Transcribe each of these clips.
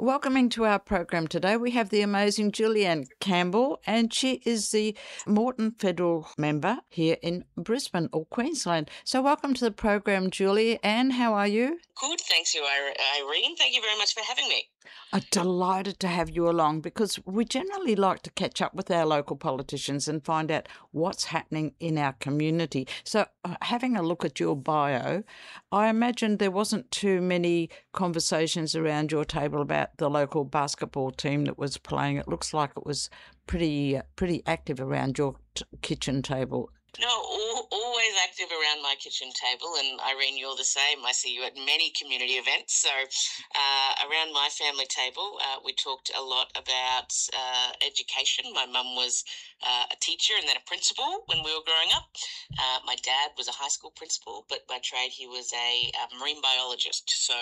Welcoming to our program today, we have the amazing Julianne Campbell, and she is the Moreton Federal member here in Brisbane or Queensland. So welcome to the program, Julianne. How are you? Good, thanks you, Irene. Thank you very much for having me. I'm delighted to have you along because we generally like to catch up with our local politicians and find out what's happening in our community. So having a look at your bio, I imagine there wasn't too many conversations around your table about the local basketball team that was playing. It looks like it was pretty active around your kitchen table. No, always active around my kitchen table, and Irene, you're the same. I see you at many community events. So around my family table, we talked a lot about education. My mum was a teacher and then a principal when we were growing up. My dad was a high school principal, but by trade he was a marine biologist. So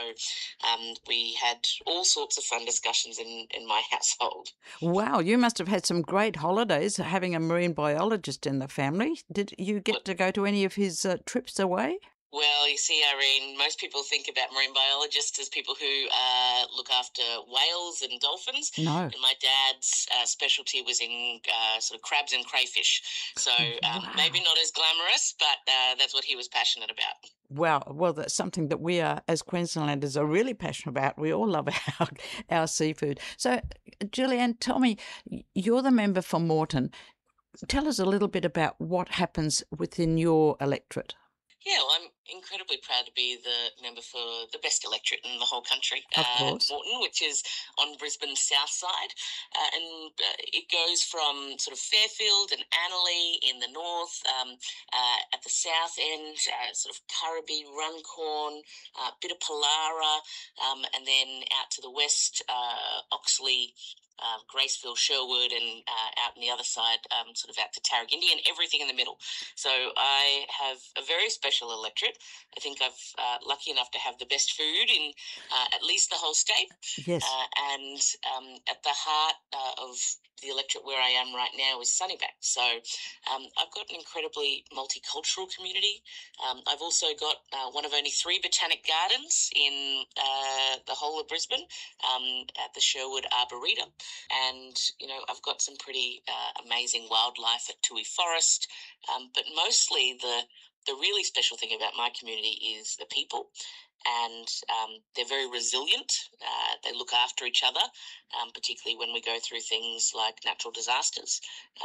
we had all sorts of fun discussions in my household. Wow, you must have had some great holidays having a marine biologist in the family. Did you get to go to any of his trips away? Well, you see, Irene, most people think about marine biologists as people who look after whales and dolphins. No. And my dad's specialty was in sort of crabs and crayfish. So Wow. maybe not as glamorous, but that's what he was passionate about. Well, that's something that we are, as Queenslanders, are really passionate about. We all love our seafood. So, Julianne, tell me, you're the member for Moreton. Tell us a little bit about what happens within your electorate. Yeah, well, I'm incredibly proud to be the member for the best electorate in the whole country, Of course. Moreton, which is on Brisbane's south side. And it goes from sort of Fairfield and Annerley in the north, at the south end, sort of Currabee, Runcorn, a bit of Pallara, and then out to the west, Oxley, Graceville, Sherwood, and out on the other side, sort of out to Tarragindi, and everything in the middle. So I have a very special electorate. I think I've lucky enough to have the best food in at least the whole state. Yes. And at the heart of the electorate where I am right now is Sunnybank. So I've got an incredibly multicultural community. I've also got one of only 3 botanic gardens in the whole of Brisbane, at the Sherwood Arboretum. And, you know, I've got some pretty amazing wildlife at Toohey Forest. But mostly the really special thing about my community is the people. And they're very resilient. They look after each other, particularly when we go through things like natural disasters.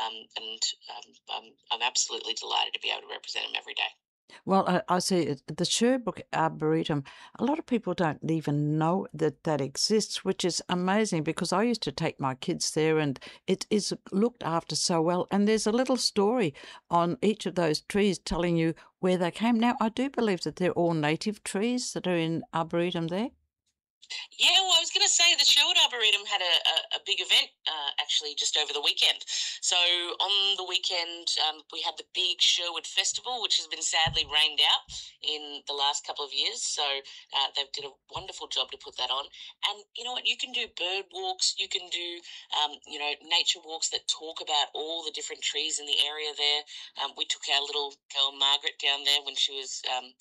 I'm absolutely delighted to be able to represent them every day. Well, I see the Sherbrooke Arboretum. A lot of people don't even know that exists, which is amazing because I used to take my kids there and it is looked after so well. And there's a little story on each of those trees telling you where they came. Now, I do believe that they're all native trees that are in Arboretum there. Yeah, well, I was going to say the Sherwood Arboretum had a big event actually just over the weekend. So on the weekend, we had the big Sherwood Festival, which has been sadly rained out in the last couple of years. So they did a wonderful job to put that on. And you know what? You can do bird walks. You can do, nature walks that talk about all the different trees in the area there. We took our little girl Margaret down there when she was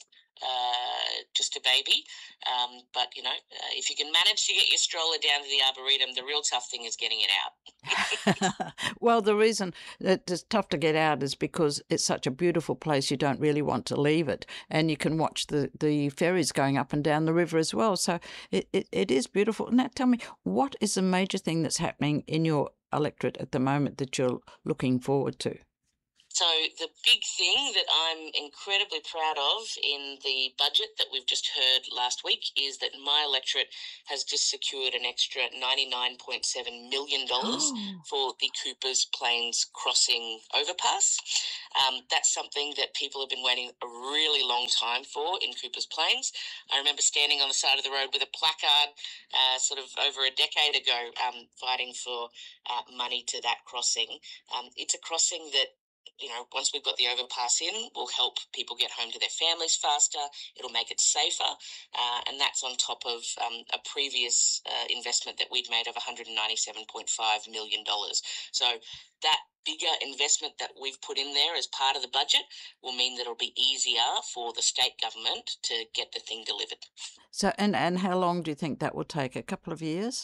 just a baby. But, if you can manage to get your stroller down to the Arboretum, the real tough thing is getting it out. Well, the reason that it's tough to get out is because it's such a beautiful place. You don't really want to leave it, and you can watch the ferries going up and down the river as well. So it is beautiful. Now, tell me, what is the major thing that's happening in your electorate at the moment that you're looking forward to? So the big thing that I'm incredibly proud of in the budget that we've just heard last week is that my electorate has just secured an extra $99.7 million for the Coopers Plains Crossing overpass. That's something that people have been waiting a really long time for in Coopers Plains. I remember standing on the side of the road with a placard sort of over a decade ago fighting for money to that crossing. It's a crossing that once we've got the overpass in, will help people get home to their families faster. It'll make it safer. And that's on top of a previous investment that we'd made of $197.5 million. So that bigger investment that we've put in there as part of the budget will mean that it'll be easier for the state government to get the thing delivered. So, and how long do you think that will take? A couple of years?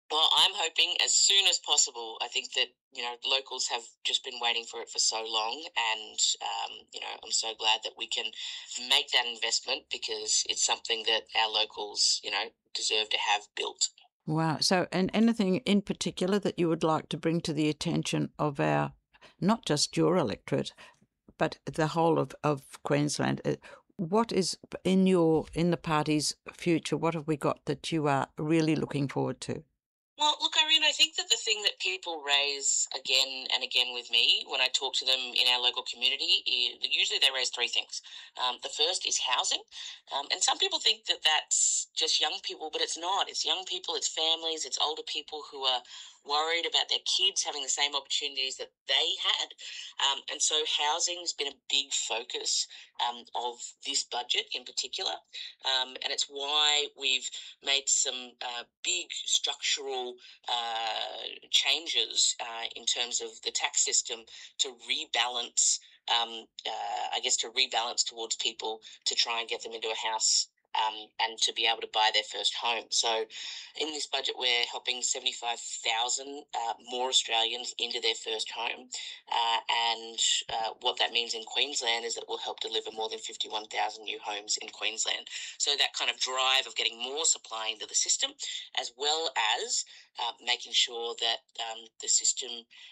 Well, I'm hoping as soon as possible. I think that, locals have just been waiting for it for so long. And, I'm so glad that we can make that investment because it's something that our locals, deserve to have built. Wow. So, and anything in particular that you would like to bring to the attention of our, not just your electorate, but the whole of Queensland? What is in the party's future? What have we got that you are really looking forward to? Well, look, Irene, I think that the thing that people raise again and again with me when I talk to them in our local community is usually they raise three things. The first is housing. And some people think that that's just young people, but it's not. It's young people, it's families, it's older people who are worried about their kids having the same opportunities that they had. And so housing has been a big focus of this budget in particular. And it's why we've made some big structural changes in terms of the tax system to rebalance, to rebalance towards people to try and get them into a house. And to be able to buy their first home. So, in this budget, we're helping 75,000 more Australians into their first home. And what that means in Queensland is that we'll help deliver more than 51,000 new homes in Queensland. So that kind of drive of getting more supply into the system, as well as making sure that the system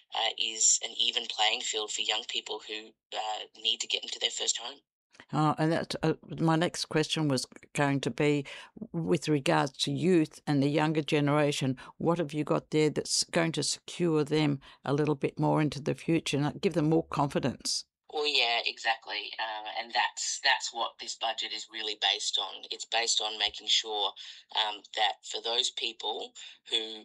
is an even playing field for young people who need to get into their first home. And that my next question was going to be with regards to youth and the younger generation. What have you got there that's going to secure them a little bit more into the future and give them more confidence? Well, yeah, exactly, and that's what this budget is really based on. It's based on making sure that for those people who,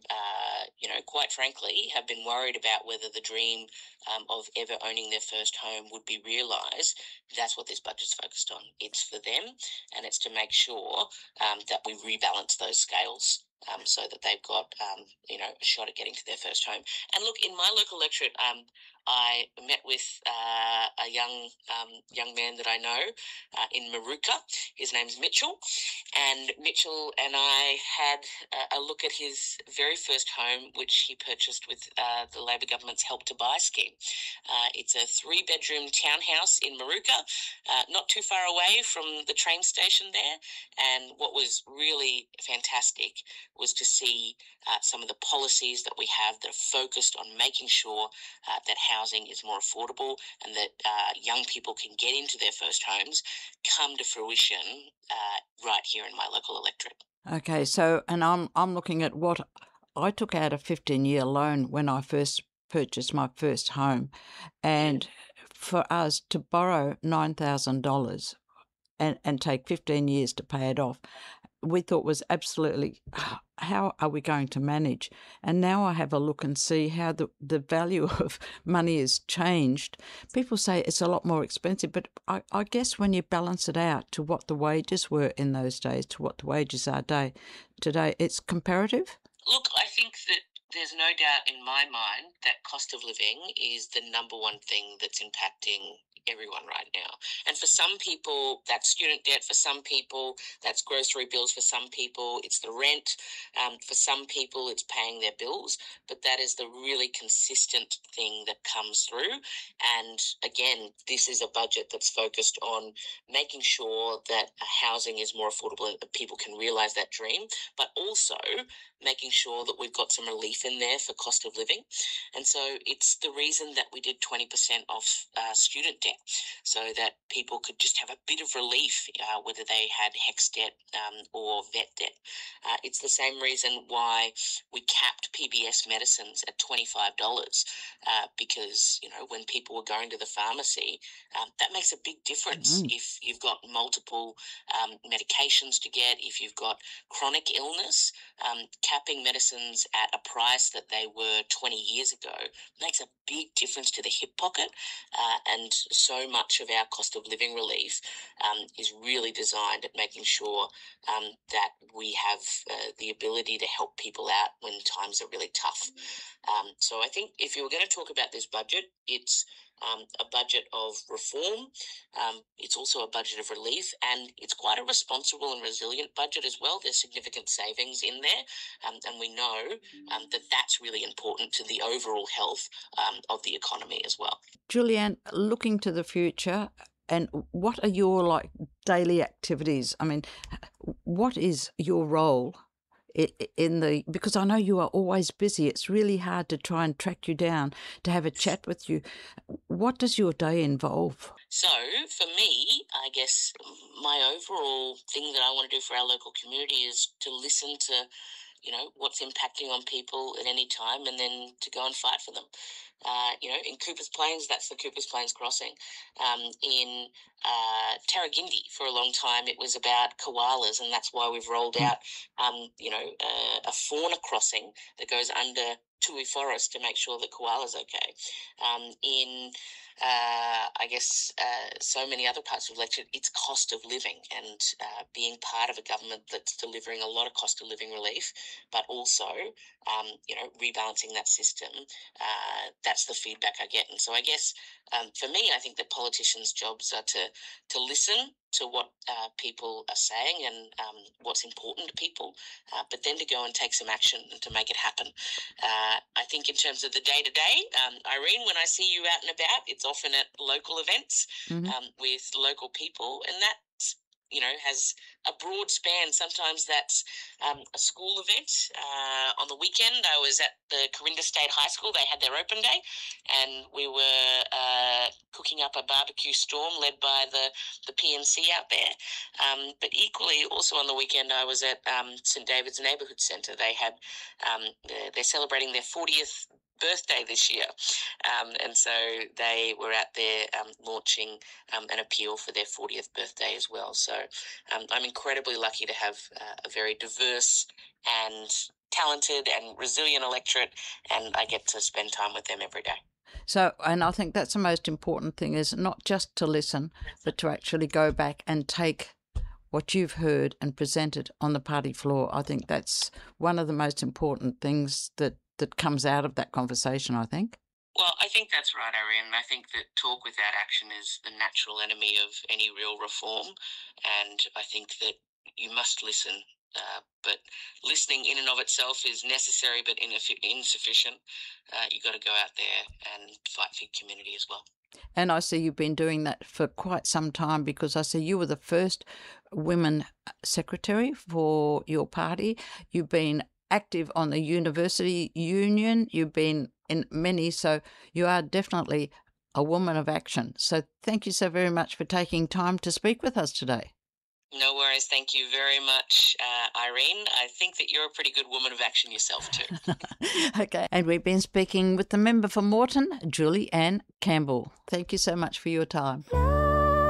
quite frankly, have been worried about whether the dream of ever owning their first home would be realised, that's what this budget's focused on. It's for them, and it's to make sure that we rebalance those scales. So that they've got, a shot at getting to their first home. And look, in my local electorate, I met with a young man that I know in Maruka. His name's Mitchell, and Mitchell and I had a look at his very first home, which he purchased with the Labor government's Help to Buy scheme. It's a 3-bedroom townhouse in Maruka, not too far away from the train station there. And what was really fantastic was to see some of the policies that we have that are focused on making sure that housing is more affordable and that young people can get into their first homes come to fruition right here in my local electorate. Okay, so and I'm looking at what I took out a 15-year loan when I first purchased my first home, and for us to borrow $9,000 and take 15 years to pay it off, we thought was absolutely, how are we going to manage? And now I have a look and see how the value of money has changed. People say it's a lot more expensive, but I guess when you balance it out to what the wages were in those days, to what the wages are today, it's comparative. Look, I think that there's no doubt in my mind that cost of living is the number one thing that's impacting everyone right now. And for some people, that's student debt. For some people, that's grocery bills. For some people, it's the rent. For some people, it's paying their bills. But that is the really consistent thing that comes through. And again, this is a budget that's focused on making sure that housing is more affordable and that people can realise that dream, but also making sure that we've got some relief in there for cost of living. And so it's the reason that we did 20% off student debt, so that people could just have a bit of relief, whether they had HECS debt or vet debt. It's the same reason why we capped PBS medicines at $25, because, when people were going to the pharmacy, that makes a big difference. If you've got multiple medications to get, if you've got chronic illness, capping medicines at a price that they were 20 years ago makes a big difference to the hip pocket. And so much of our cost of living relief is really designed at making sure that we have the ability to help people out when times are really tough. So I think if you were going to talk about this budget, it's a budget of reform. It's also a budget of relief, and it's quite a responsible and resilient budget as well. There's significant savings in there, and we know that that's really important to the overall health of the economy as well. Julianne, looking to the future, and what are your daily activities? I mean, what is your role because I know you are always busy. It's really hard to try and track you down, to have a chat with you. What does your day involve? So for me, I guess my overall thing that I want to do for our local community is to listen to, what's impacting on people at any time, and then to go and fight for them. In Coopers Plains, that's the Coopers Plains Crossing. In Tarragindi, for a long time, it was about koalas, and that's why we've rolled out, a fauna crossing that goes under Tui Forest to make sure that koalas okay. So many other parts of electorate, it's cost of living, and being part of a government that's delivering a lot of cost of living relief, but also, rebalancing that system. That's the feedback I get. And so I guess for me, I think that politicians' jobs are to listen to what people are saying and what's important to people, but then to go and take some action and to make it happen. I think in terms of the day-to-day, Irene, when I see you out and about, it's often at local events with local people, and that has a broad span. Sometimes that's a school event. On the weekend, I was at the Corinda State High School. They had their open day, and we were cooking up a barbecue storm led by the PNC out there. But equally, also on the weekend, I was at St David's Neighbourhood Centre. They had they're celebrating their 40th birthday this year, and so they were out there launching an appeal for their 40th birthday as well. So I'm incredibly lucky to have a very diverse and talented and resilient electorate, and I get to spend time with them every day. So, and I think that's the most important thing, is not just to listen, but to actually go back and take what you've heard and presented on the party floor. I think that's one of the most important things that comes out of that conversation, I think. Well, I think that's right, Irene. I think that talk without action is the natural enemy of any real reform, and I think that you must listen. But listening in and of itself is necessary but insufficient. You've got to go out there and fight for your community as well. And I see you've been doing that for quite some time, because I see you were the first women secretary for your party. You've been active on the university union. You've been in many, so you are definitely a woman of action. So thank you so very much for taking time to speak with us today. No worries. Thank you very much, Irene. I think that you're a pretty good woman of action yourself too. Okay. And we've been speaking with the member for Moreton, Julianne Campbell. Thank you so much for your time.